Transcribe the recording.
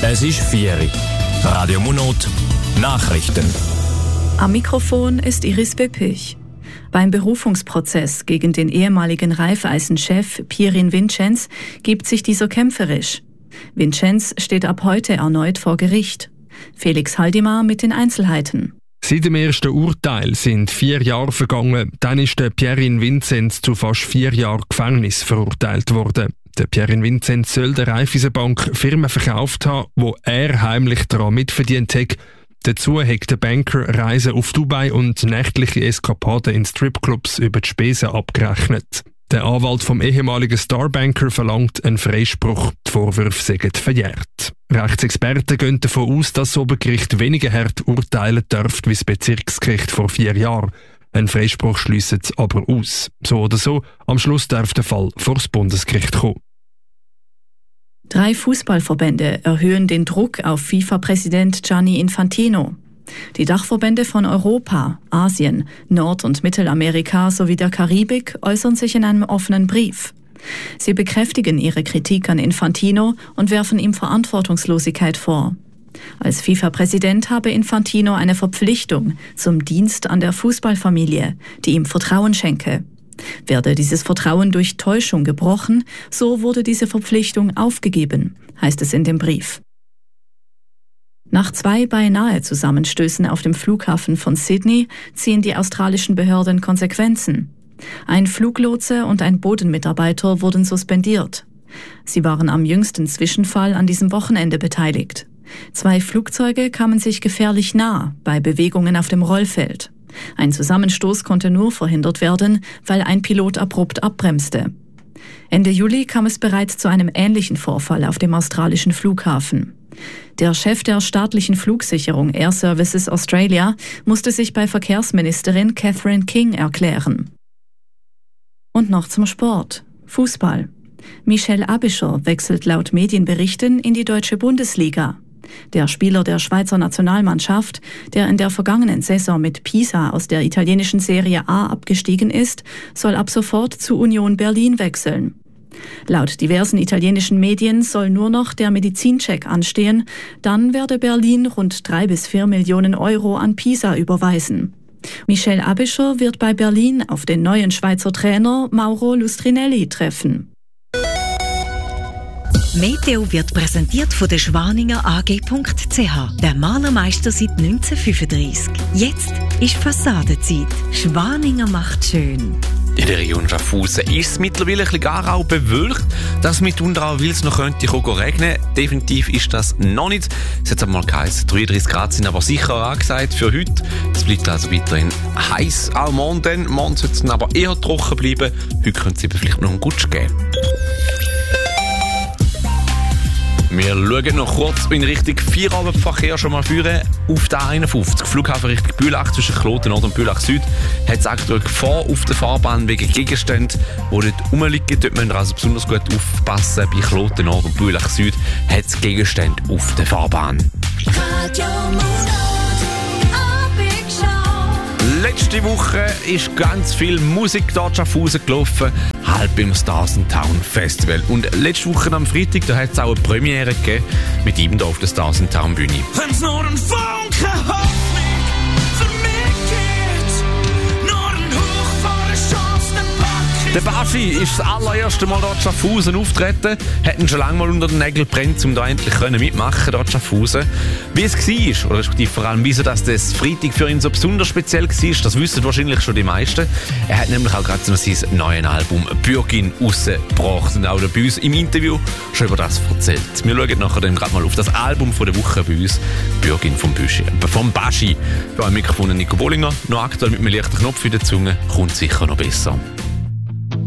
Es ist 4 Uhr. Radio Monot, Nachrichten. Am Mikrofon ist Iris Wippich. Beim Berufungsprozess gegen den ehemaligen Raiffeisen-Chef Pierin Vincenz gibt sich dieser kämpferisch. Vincenz steht ab heute erneut vor Gericht. Felix Haldimar mit den Einzelheiten. Seit dem ersten Urteil sind 4 Jahre vergangen. Dann ist der Pierin Vincenz zu fast 4 Jahren Gefängnis verurteilt worden. Der Pierin Vincenz soll der Raiffeisenbank Firmen verkauft haben, wo er heimlich daran mitverdient hat. Dazu hat der Banker Reisen auf Dubai und nächtliche Eskapaden in Stripclubs über die Spesen abgerechnet. Der Anwalt vom ehemaligen Starbanker verlangt einen Freispruch. Die Vorwürfe sind verjährt. Rechtsexperten gehen davon aus, dass das Obergericht weniger hart urteilen dürfte wie das Bezirksgericht vor 4 Jahren. Ein Freispruch schliesst aber aus. So oder so, am Schluss darf der Fall vor das Bundesgericht kommen. 3 Fußballverbände erhöhen den Druck auf FIFA-Präsident Gianni Infantino. Die Dachverbände von Europa, Asien, Nord- und Mittelamerika sowie der Karibik äußern sich in einem offenen Brief. Sie bekräftigen ihre Kritik an Infantino und werfen ihm Verantwortungslosigkeit vor. Als FIFA-Präsident habe Infantino eine Verpflichtung zum Dienst an der Fußballfamilie, die ihm Vertrauen schenke. Werde dieses Vertrauen durch Täuschung gebrochen, so wurde diese Verpflichtung aufgegeben, heißt es in dem Brief. Nach 2 beinahe Zusammenstößen auf dem Flughafen von Sydney ziehen die australischen Behörden Konsequenzen. Ein Fluglotse und ein Bodenmitarbeiter wurden suspendiert. Sie waren am jüngsten Zwischenfall an diesem Wochenende beteiligt. 2 Flugzeuge kamen sich gefährlich nah bei Bewegungen auf dem Rollfeld. Ein Zusammenstoß konnte nur verhindert werden, weil ein Pilot abrupt abbremste. Ende Juli kam es bereits zu einem ähnlichen Vorfall auf dem australischen Flughafen. Der Chef der staatlichen Flugsicherung Air Services Australia musste sich bei Verkehrsministerin Catherine King erklären. Und noch zum Sport. Fußball. Michel Aebischer wechselt laut Medienberichten in die deutsche Bundesliga. Der Spieler der Schweizer Nationalmannschaft, der in der vergangenen Saison mit Pisa aus der italienischen Serie A abgestiegen ist, soll ab sofort zu Union Berlin wechseln. Laut diversen italienischen Medien soll nur noch der Medizincheck anstehen, dann werde Berlin rund 3 bis 4 Millionen Euro an Pisa überweisen. Michel Aebischer wird bei Berlin auf den neuen Schweizer Trainer Mauro Lustrinelli treffen. Meteo wird präsentiert von der Schwaninger AG.ch. Der Malermeister seit 1935. Jetzt ist Fassadenzeit. Schwaninger macht schön. In der Region Schaffhausen ist es mittlerweile ein bisschen gar auch bewölkt, dass mitunter auch, weil es noch könnte regnen. Definitiv ist das noch nicht. Es hat aber mal geheißen, 33 Grad sind aber sicher angesagt für heute. Es bleibt also weiterhin heiß. Auch morgen soll es aber eher trocken bleiben. Heute könnte es eben vielleicht noch einen Gutsch geben. Wir schauen noch kurz in Richtung Feierabendverkehr schon mal führen. Auf der 51, Flughafen Richtung Bülach zwischen Kloten Nord und Bülach Süd, hat es aktuell Gefahr auf der Fahrbahn wegen Gegenständen, die dort rumliegen. Dort müssen wir also besonders gut aufpassen. Bei Kloten Nord und Bülach Süd hat es Gegenstände auf der Fahrbahn. Letzte Woche ist ganz viel Musik dort in Schaffhausen gelaufen, halb im Stars in Town Festival. Und letzte Woche am Freitag, da hat es auch eine Premiere gegeben mit ihm da auf der Stars in Town Bühne. Wenn's nur ein Funke Hoffnung für mich gibt, nur ein Hauch von der Chance, den Pack. Der Baschi ist das allererste Mal dort in Schaffhausen auftreten, hat ihn schon lange mal unter den Nägeln brennt, um da endlich mitmachen dort in Schaffhausen. Wie es war, oder respektive vor allem wieso das Freitag für ihn so besonders speziell war, das wissen wahrscheinlich schon die meisten. Er hat nämlich auch gerade noch sein neues Album «Bürgin» rausgebracht und auch bei uns im Interview schon über das erzählt. Wir schauen nachher dann gerade mal auf das Album von der Woche bei uns, «Bürgin» vom Baschi. Bei einem Mikrofon Nico Bollinger, noch aktuell mit einem leichten Knopf in der Zunge, kommt sicher noch besser.